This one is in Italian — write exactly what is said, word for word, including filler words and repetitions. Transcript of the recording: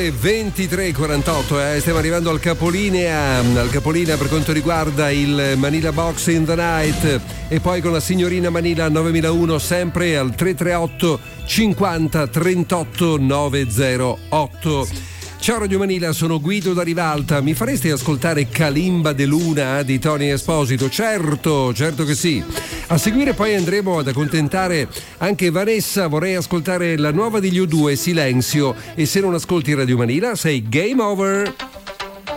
ore ventitré e quarantotto, eh. Stiamo arrivando al capolinea, al capolinea per quanto riguarda il Manila Box in the Night, e poi con la signorina Manila novemilauno sempre al tre tre otto cinquanta trentotto novecentotto. Ciao Radio Manila, sono Guido da Rivalta. Mi faresti ascoltare Kalimba de Luna di Tony Esposito? Certo, certo che sì. A seguire poi andremo ad accontentare anche Vanessa. Vorrei ascoltare la nuova degli U due, Silenzio. E se non ascolti Radio Manila sei game over.